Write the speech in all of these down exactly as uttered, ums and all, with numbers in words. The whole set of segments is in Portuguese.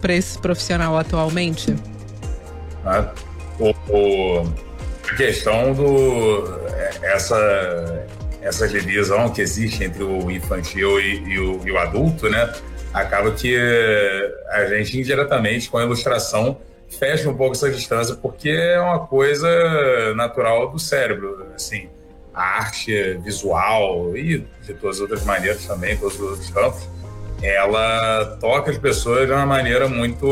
para esse profissional atualmente? Ah, o, o, a questão do essa essa divisão que existe entre o infantil e, e, o, e o adulto, né? Acaba que a gente indiretamente com a ilustração fecha um pouco essa distância, porque é uma coisa natural do cérebro, assim, a arte visual e de todas as outras maneiras também, todos os outros campos, ela toca as pessoas de uma maneira muito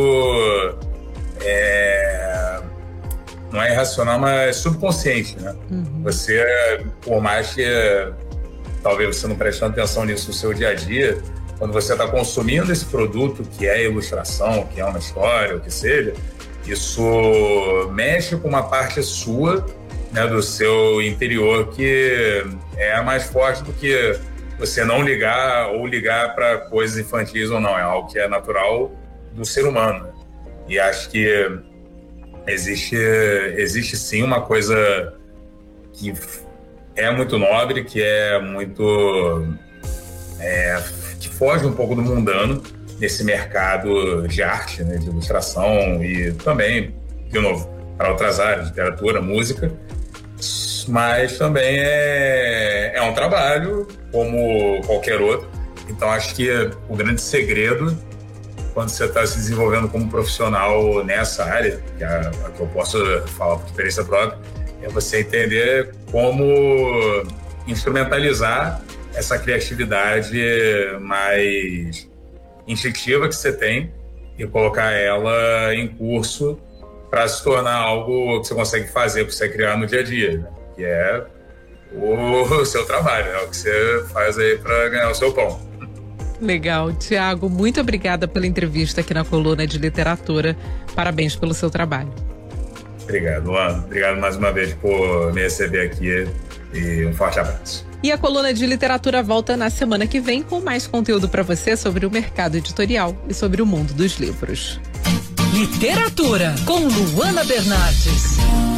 é, não é irracional, mas subconsciente, né? Uhum. Você, por mais que talvez você não prestando atenção nisso no seu dia a dia, quando você está consumindo esse produto que é ilustração, que é uma história, o que seja, isso mexe com uma parte sua, né, do seu interior que é mais forte do que você não ligar ou ligar para coisas infantis ou não. É algo que é natural do ser humano. E acho que existe, existe sim uma coisa que é muito nobre, que é muito... É, que foge um pouco do mundano nesse mercado de arte, né, de ilustração e também, de novo, para outras áreas, literatura, música, mas também é, é um trabalho como qualquer outro. Então acho que o grande segredo quando você está se desenvolvendo como profissional nessa área, que é a que eu posso falar por experiência própria, é você entender como instrumentalizar essa criatividade mais instintiva que você tem e colocar ela em curso para se tornar algo que você consegue fazer, para você criar no dia a dia, né? Que é o seu trabalho, é o que você faz aí para ganhar o seu pão. Legal. Tiago, muito obrigada pela entrevista aqui na Coluna de Literatura. Parabéns pelo seu trabalho. Obrigado, Luan. Obrigado mais uma vez por me receber aqui e um forte abraço. E a Coluna de Literatura volta na semana que vem com mais conteúdo para você sobre o mercado editorial e sobre o mundo dos livros. Literatura com Luana Bernardes.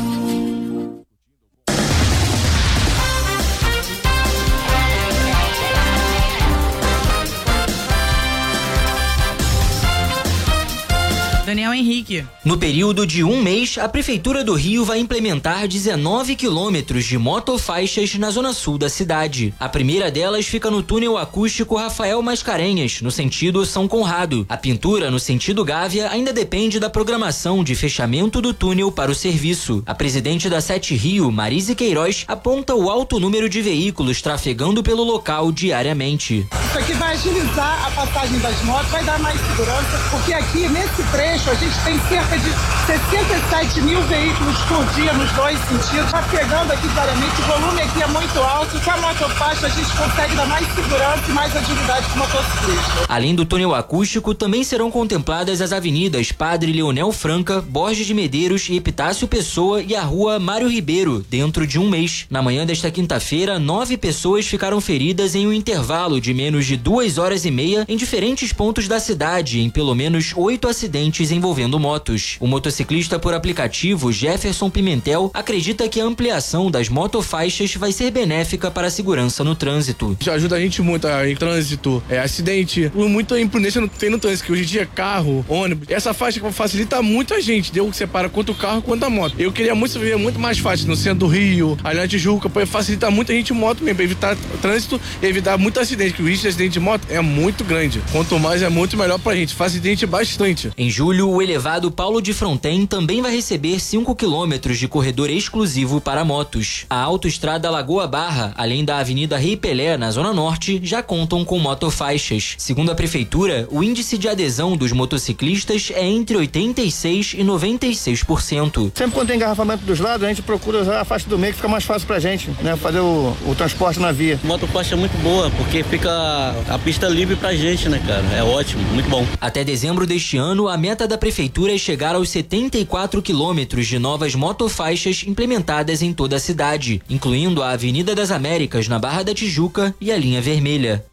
Daniel Henrique. No período de um mês, a Prefeitura do Rio vai implementar dezenove quilômetros de motofaixas na zona sul da cidade. A primeira delas fica no túnel acústico Rafael Mascarenhas, no sentido São Conrado. A pintura, no sentido Gávea, ainda depende da programação de fechamento do túnel para o serviço. A presidente da Sete Rio, Marise Queiroz, aponta o alto número de veículos trafegando pelo local diariamente. Isso aqui vai agilizar a passagem das motos, vai dar mais segurança, porque aqui nesse trecho a gente tem cerca de sessenta e sete mil veículos por dia nos dois sentidos. Tá pegando aqui diariamente, o volume aqui é muito alto. Com a motofaixa a gente consegue dar mais segurança e mais agilidade para o motociclista. Além do túnel acústico, também serão contempladas as avenidas Padre Leonel Franca, Borges de Medeiros e Epitácio Pessoa e a rua Mário Ribeiro, dentro de um mês. Na manhã desta quinta-feira, nove pessoas ficaram feridas em um intervalo de menos de duas horas e meia em diferentes pontos da cidade, em pelo menos oito acidentes envolvendo motos. O motociclista por aplicativo Jefferson Pimentel acredita que a ampliação das motofaixas vai ser benéfica para a segurança no trânsito. Já ajuda a gente muito a, em trânsito, é, acidente, muita imprudência não tem no trânsito, que hoje em dia carro, ônibus, essa faixa facilita muito a gente, deu que separa quanto o carro quanto a moto. Eu queria muito ver muito mais fácil no centro do Rio, ali na Tijuca, para facilitar muito a gente em moto mesmo, para evitar trânsito e evitar muito acidente, que o risco de acidente de moto é muito grande. Quanto mais é muito melhor pra gente, facilita bastante. Em julho, o elevado Paulo de Fronten também vai receber cinco quilômetros de corredor exclusivo para motos. A autoestrada Lagoa Barra, além da Avenida Rei Pelé, na Zona Norte, já contam com motofaixas. Segundo a Prefeitura, o índice de adesão dos motociclistas é entre oitenta e seis por cento e noventa e seis por cento. Sempre quando tem engarrafamento dos lados, a gente procura usar a faixa do meio, que fica mais fácil pra gente, né? Fazer o, o transporte na via. A motofaixa é muito boa, porque fica a pista livre pra gente, né, cara? É ótimo, muito bom. Até dezembro deste ano, a meta da Prefeitura é chegar aos setenta e quatro quilômetros de novas motofaixas implementadas em toda a cidade, incluindo a Avenida das Américas, na Barra da Tijuca, e a linha vermelha.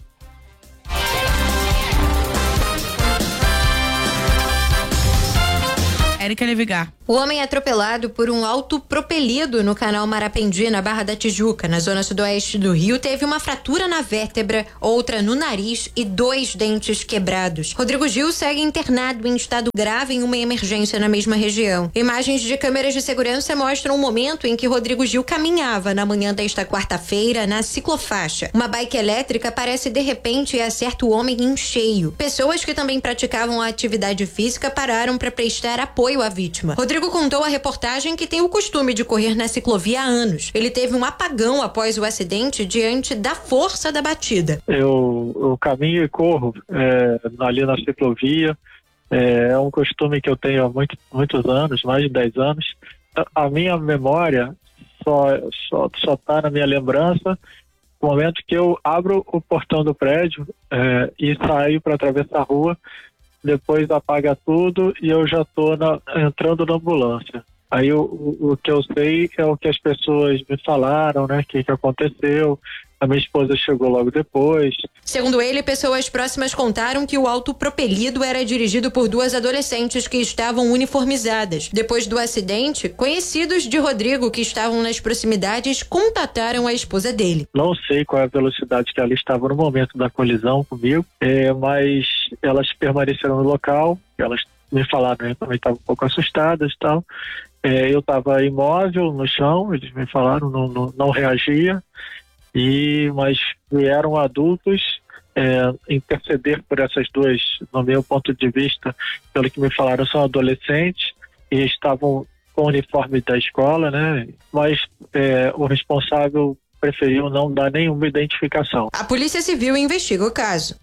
Érica Levigar. O homem é atropelado por um autopropelido no canal Marapendi, na Barra da Tijuca, na zona sudoeste do Rio, teve uma fratura na vértebra, outra no nariz e dois dentes quebrados. Rodrigo Gil segue internado em estado grave em uma emergência na mesma região. Imagens de câmeras de segurança mostram o momento em que Rodrigo Gil caminhava na manhã desta quarta-feira na ciclofaixa. Uma bike elétrica aparece de repente e acerta o homem em cheio. Pessoas que também praticavam a atividade física pararam para prestar apoio à vítima. Rodrigo contou à reportagem que tem o costume de correr na ciclovia há anos. Ele teve um apagão após o acidente diante da força da batida. Eu, eu caminho e corro é, ali na ciclovia. É, é um costume que eu tenho há muito, muitos anos, mais de dez anos. A, a minha memória só só só está na minha lembrança no momento que eu abro o portão do prédio é, e saio para atravessar a rua. Depois apaga tudo e eu já estou entrando na ambulância. Aí o, o, o que eu sei é o que as pessoas me falaram, né? O que, que aconteceu. A minha esposa chegou logo depois. Segundo ele, pessoas próximas contaram que o autopropelido era dirigido por duas adolescentes que estavam uniformizadas. Depois do acidente, conhecidos de Rodrigo que estavam nas proximidades contataram a esposa dele. Não sei qual é a velocidade que ela estava no momento da colisão comigo, é, mas elas permaneceram no local. Elas me falaram, eu também estava um pouco assustadas e tal. É, eu estava imóvel no chão, eles me falaram, não, não, não reagia. E, mas vieram adultos é, interceder por essas duas, no meu ponto de vista, pelo que me falaram, são adolescentes e estavam com o uniforme da escola, né? Mas é, o responsável preferiu não dar nenhuma identificação. A Polícia Civil investiga o caso.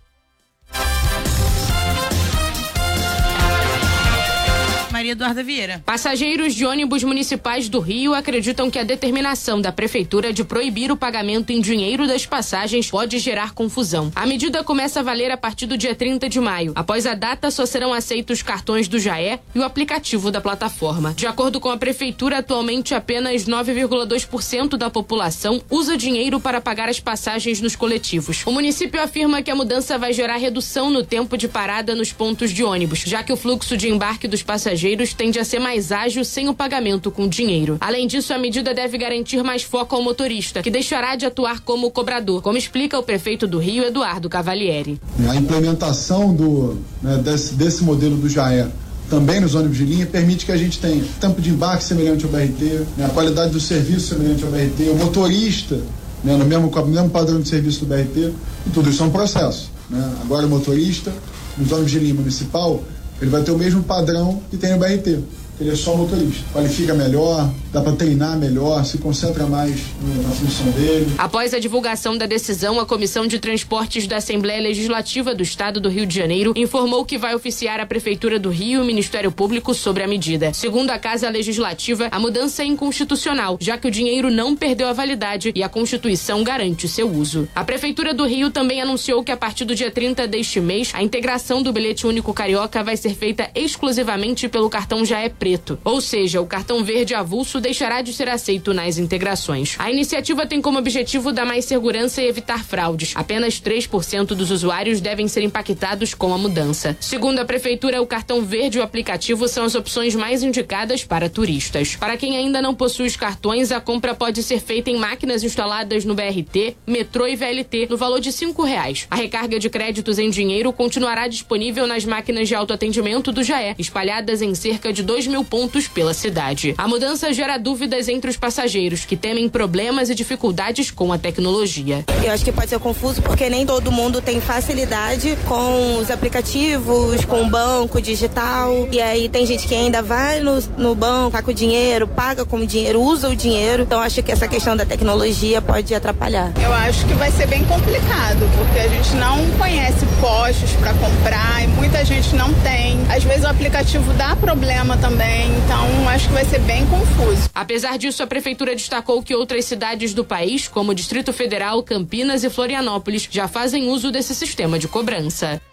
Maria Eduarda Vieira. Passageiros de ônibus municipais do Rio acreditam que a determinação da prefeitura de proibir o pagamento em dinheiro das passagens pode gerar confusão. A medida começa a valer a partir do dia trinta de maio. Após a data, só serão aceitos cartões do Jaé e o aplicativo da plataforma. De acordo com a prefeitura, atualmente apenas nove vírgula dois por cento da população usa dinheiro para pagar as passagens nos coletivos. O município afirma que a mudança vai gerar redução no tempo de parada nos pontos de ônibus, já que o fluxo de embarque dos passageiros tende a ser mais ágil sem o pagamento com dinheiro. Além disso, a medida deve garantir mais foco ao motorista, que deixará de atuar como cobrador, como explica o prefeito do Rio, Eduardo Cavalieri. A implementação do, né, desse, desse modelo do Jaé também nos ônibus de linha permite que a gente tenha tempo de embarque semelhante ao B R T, né, a qualidade do serviço semelhante ao B R T, o motorista, né, no mesmo, no mesmo padrão de serviço do B R T, e tudo isso é um processo. Né? Agora o motorista, nos ônibus de linha municipal, ele vai ter o mesmo padrão que tem no B R T. Ele é só motorista. Qualifica melhor, dá para treinar melhor, se concentra mais na função dele. Após a divulgação da decisão, a Comissão de Transportes da Assembleia Legislativa do Estado do Rio de Janeiro informou que vai oficiar a Prefeitura do Rio e o Ministério Público sobre a medida. Segundo a Casa Legislativa, a mudança é inconstitucional, já que o dinheiro não perdeu a validade e a Constituição garante seu uso. A Prefeitura do Rio também anunciou que a partir do dia trinta deste mês, a integração do bilhete único carioca vai ser feita exclusivamente pelo cartão Jaé Preto. Ou seja, o cartão verde avulso deixará de ser aceito nas integrações. A iniciativa tem como objetivo dar mais segurança e evitar fraudes. Apenas três por cento dos usuários devem ser impactados com a mudança. Segundo a Prefeitura, o cartão verde e o aplicativo são as opções mais indicadas para turistas. Para quem ainda não possui os cartões, a compra pode ser feita em máquinas instaladas no B R T, metrô e V L T, no valor de cinco reais. A recarga de créditos em dinheiro continuará disponível nas máquinas de autoatendimento do Jaé, espalhadas em cerca de dois mil pontos pela cidade. A mudança gera dúvidas entre os passageiros, que temem problemas e dificuldades com a tecnologia. Eu acho que pode ser confuso porque nem todo mundo tem facilidade com os aplicativos, com o banco digital, e aí tem gente que ainda vai no, no banco, tá com o dinheiro, paga com o dinheiro, usa o dinheiro, então acho que essa questão da tecnologia pode atrapalhar. Eu acho que vai ser bem complicado, porque a gente não conhece postos para comprar e muita gente não tem. Às vezes o aplicativo dá problema também. Então, acho que vai ser bem confuso. Apesar disso, a Prefeitura destacou que outras cidades do país, como o Distrito Federal, Campinas e Florianópolis, já fazem uso desse sistema de cobrança.